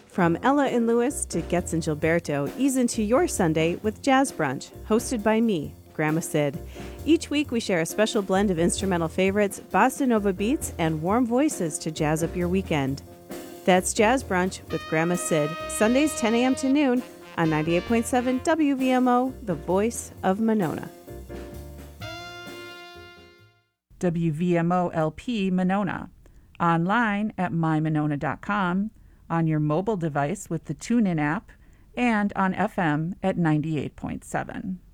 From Ella and Lewis to Getz and Gilberto, ease into your Sunday with Jazz Brunch, hosted by me, Grandma Sid. Each week we share a special blend of instrumental favorites, bossa nova beats, and warm voices to jazz up your weekend. That's Jazz Brunch with Grandma Sid, Sundays 10 a.m. to noon on 98.7 WVMO, the voice of Monona. WVMO LP Monona. Online at mymonona.com, on your mobile device with the TuneIn app, and on FM at 98.7.